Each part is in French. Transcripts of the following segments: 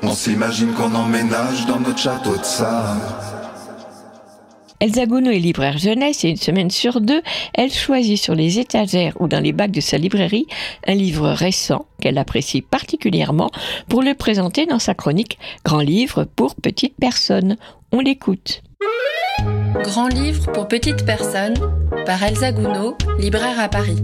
On s'imagine qu'on emménage dans notre château de sable. Elsa Gounod est libraire jeunesse et une semaine sur deux, elle choisit sur les étagères ou dans les bacs de sa librairie un livre récent qu'elle apprécie particulièrement pour le présenter dans sa chronique « Grand livre pour petites personnes ». On l'écoute. Grand livre pour petites personnes par Elsa Gounod, libraire à Paris.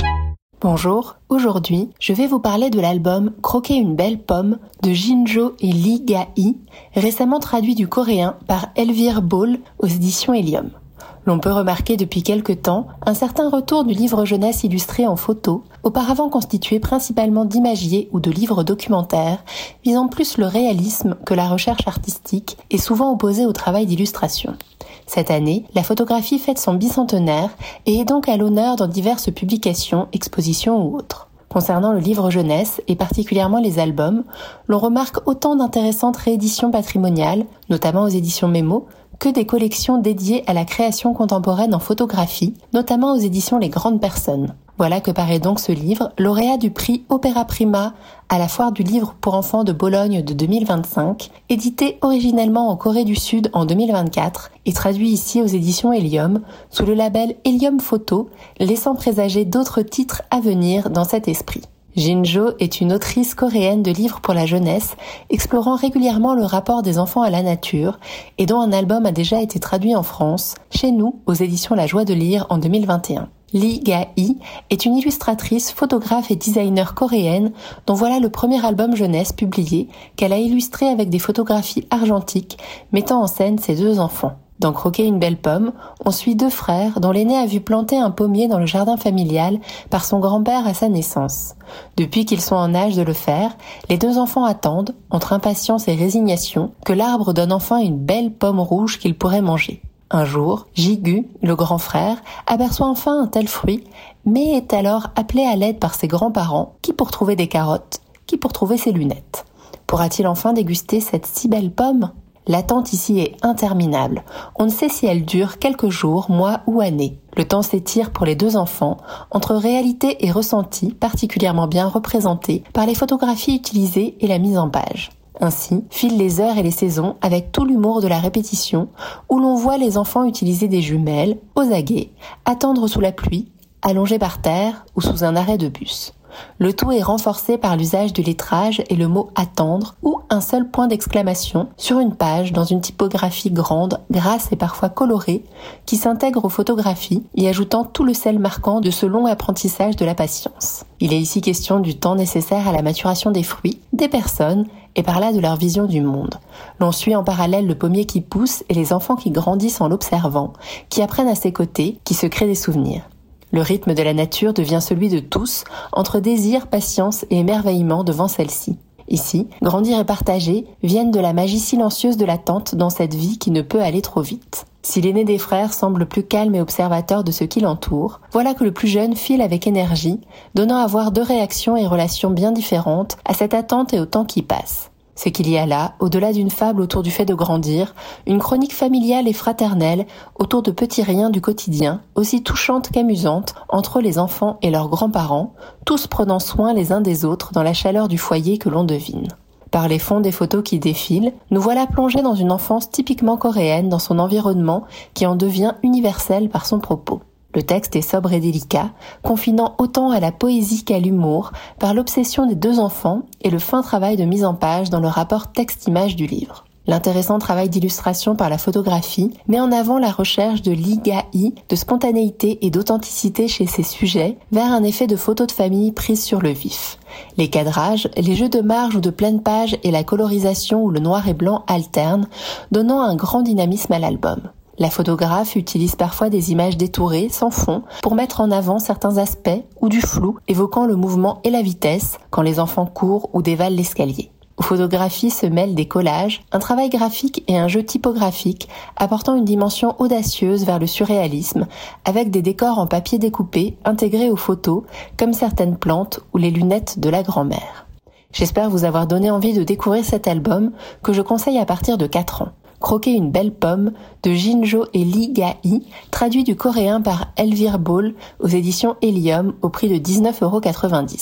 Bonjour, aujourd'hui, je vais vous parler de l'album Croquer une belle pomme de Jinjo et Lee Ga-hee, récemment traduit du coréen par Elvire Ball aux éditions Helium. L'on peut remarquer depuis quelque temps un certain retour du livre jeunesse illustré en photo, auparavant constitué principalement d'imagiers ou de livres documentaires, visant plus le réalisme que la recherche artistique et souvent opposé au travail d'illustration. Cette année, la photographie fête son bicentenaire et est donc à l'honneur dans diverses publications, expositions ou autres. Concernant le livre jeunesse, et particulièrement les albums, l'on remarque autant d'intéressantes rééditions patrimoniales, notamment aux éditions Mémo, que des collections dédiées à la création contemporaine en photographie, notamment aux éditions Les Grandes Personnes. Voilà que paraît donc ce livre, lauréat du prix Opéra Prima à la Foire du livre pour enfants de Bologne de 2025, édité originellement en Corée du Sud en 2024 et traduit ici aux éditions Helium sous le label Helium Photo, laissant présager d'autres titres à venir dans cet esprit. Jinjo est une autrice coréenne de livres pour la jeunesse, explorant régulièrement le rapport des enfants à la nature et dont un album a déjà été traduit en France, chez nous, aux éditions La Joie de lire en 2021. Lee Ga-hee est une illustratrice, photographe et designer coréenne dont voilà le premier album jeunesse publié qu'elle a illustré avec des photographies argentiques mettant en scène ses deux enfants. Dans Croquer une belle pomme, on suit deux frères dont l'aîné a vu planter un pommier dans le jardin familial par son grand-père à sa naissance. Depuis qu'ils sont en âge de le faire, les deux enfants attendent, entre impatience et résignation, que l'arbre donne enfin une belle pomme rouge qu'ils pourraient manger. Un jour, Jigu, le grand frère, aperçoit enfin un tel fruit, mais est alors appelé à l'aide par ses grands-parents, qui pour trouver des carottes, qui pour trouver ses lunettes. Pourra-t-il enfin déguster cette si belle pomme ? L'attente ici est interminable. On ne sait si elle dure quelques jours, mois ou années. Le temps s'étire pour les deux enfants, entre réalité et ressenti particulièrement bien représentés par les photographies utilisées et la mise en page. Ainsi, filent les heures et les saisons avec tout l'humour de la répétition, où l'on voit les enfants utiliser des jumelles, aux aguets, attendre sous la pluie, allongés par terre ou sous un arrêt de bus. Le tout est renforcé par l'usage du lettrage et le mot « attendre » ou un seul point d'exclamation sur une page dans une typographie grande, grasse et parfois colorée, qui s'intègre aux photographies, y ajoutant tout le sel marquant de ce long apprentissage de la patience. Il est ici question du temps nécessaire à la maturation des fruits, des personnes, et par là de leur vision du monde. L'on suit en parallèle le pommier qui pousse et les enfants qui grandissent en l'observant, qui apprennent à ses côtés, qui se créent des souvenirs. Le rythme de la nature devient celui de tous, entre désir, patience et émerveillement devant celle-ci. Ici, grandir et partager viennent de la magie silencieuse de l'attente dans cette vie qui ne peut aller trop vite. Si l'aîné des frères semble plus calme et observateur de ce qui l'entoure, voilà que le plus jeune file avec énergie, donnant à voir deux réactions et relations bien différentes à cette attente et au temps qui passe. C'est qu'il y a là, au-delà d'une fable autour du fait de grandir, une chronique familiale et fraternelle autour de petits riens du quotidien, aussi touchante qu'amusante, entre les enfants et leurs grands-parents, tous prenant soin les uns des autres dans la chaleur du foyer que l'on devine. Par les fonds des photos qui défilent, nous voilà plongés dans une enfance typiquement coréenne dans son environnement qui en devient universel par son propos. Le texte est sobre et délicat, confinant autant à la poésie qu'à l'humour, par l'obsession des deux enfants et le fin travail de mise en page dans le rapport texte-image du livre. L'intéressant travail d'illustration par la photographie met en avant la recherche de Lee Ga-hee de spontanéité et d'authenticité chez ses sujets vers un effet de photo de famille prise sur le vif. Les cadrages, les jeux de marge ou de pleine page et la colorisation où le noir et blanc alternent, donnant un grand dynamisme à l'album. La photographe utilise parfois des images détourées, sans fond, pour mettre en avant certains aspects ou du flou, évoquant le mouvement et la vitesse quand les enfants courent ou dévalent l'escalier. Aux photographies se mêlent des collages, un travail graphique et un jeu typographique, apportant une dimension audacieuse vers le surréalisme, avec des décors en papier découpé intégrés aux photos, comme certaines plantes ou les lunettes de la grand-mère. J'espère vous avoir donné envie de découvrir cet album, que je conseille à partir de 4 ans. Croquer une belle pomme de Jinjo et Lee Ga-hee, traduit du coréen par Elvire Ball aux éditions Helium au prix de 19,90 €.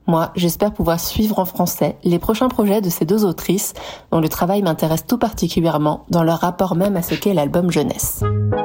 Moi, j'espère pouvoir suivre en français les prochains projets de ces deux autrices, dont le travail m'intéresse tout particulièrement dans leur rapport même à ce qu'est l'album jeunesse.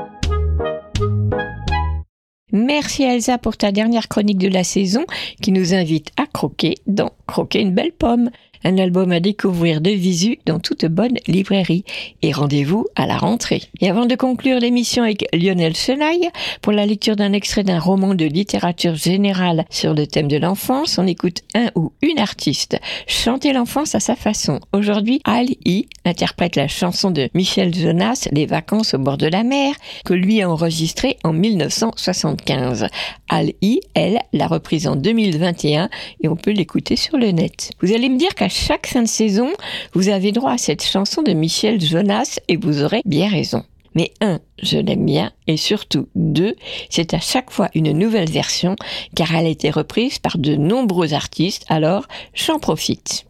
Merci Elsa pour ta dernière chronique de la saison qui nous invite à croquer dans Croquer une belle pomme, un album à découvrir de visu dans toute bonne librairie. Et rendez-vous à la rentrée. Et avant de conclure l'émission avec Lionel Chenaille, pour la lecture d'un extrait d'un roman de littérature générale sur le thème de l'enfance, on écoute un ou une artiste chanter l'enfance à sa façon. Aujourd'hui, Al-I interprète la chanson de Michel Jonas, Les vacances au bord de la mer, que lui a enregistrée en 1975. Al-I, elle, l'a reprise en 2021 et on peut l'écouter sur le net. Vous allez me dire qu'à chaque fin de saison, vous avez droit à cette chanson de Michel Jonas et vous aurez bien raison. Mais 1, je l'aime bien et surtout 2, c'est à chaque fois une nouvelle version car elle a été reprise par de nombreux artistes, alors j'en profite.